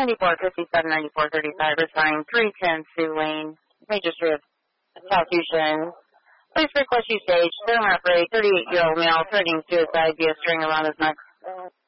9457-9435, referring 310 Sioux Lane, Major Street of South Houston. Please request you stage, 38-year-old male, threatening suicide via string around his neck.